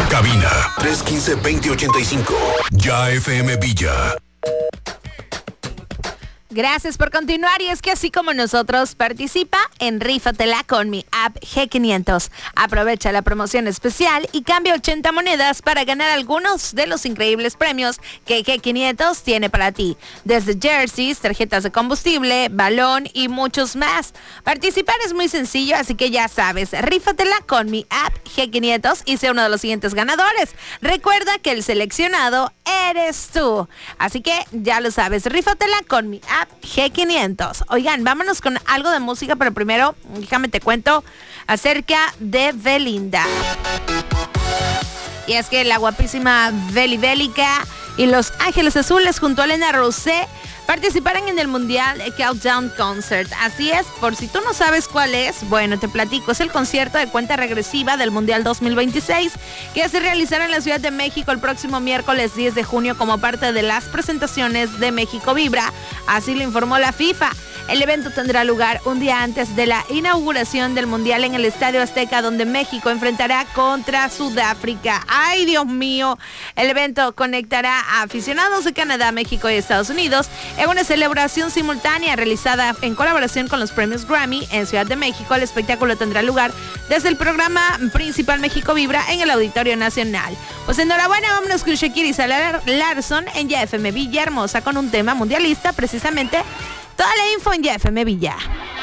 Cabina 315-2085. Ya FM Villa. Gracias por continuar, y es que así como nosotros, participa en Rífatela con mi app G500. Aprovecha la promoción especial y cambia 80 monedas para ganar algunos de los increíbles premios que G500 tiene para ti. Desde jerseys, tarjetas de combustible, balón y muchos más. Participar es muy sencillo, así que ya sabes, rífatela con mi app G500 y sea uno de los siguientes ganadores. Recuerda que el seleccionado eres tú. Así que ya lo sabes, rífatela con mi app G500. Oigan, vámonos con algo de música, pero primero déjame te cuento acerca de Belinda. Y es que la guapísima Beli Bélica y Los Ángeles Azules junto a Elena Rosé participarán en el Mundial Countdown Concert. Así es, por si tú no sabes cuál es, bueno, te platico. Es el concierto de cuenta regresiva del Mundial 2026 que se realizará en la Ciudad de México el próximo miércoles 10 de junio como parte de las presentaciones de México Vibra. Así lo informó la FIFA. El evento tendrá lugar un día antes de la inauguración del Mundial en el Estadio Azteca, donde México enfrentará contra Sudáfrica. ¡Ay, Dios mío! El evento conectará a aficionados de Canadá, México y Estados Unidos en una celebración simultánea realizada en colaboración con los premios Grammy en Ciudad de México. El espectáculo tendrá lugar desde el programa principal México Vibra en el Auditorio Nacional. Pues enhorabuena, vámonos con Shakira y Sara Larsson en Ya FM Villa Hermosa con un tema mundialista precisamente. Toda la info en Ya FM Villa.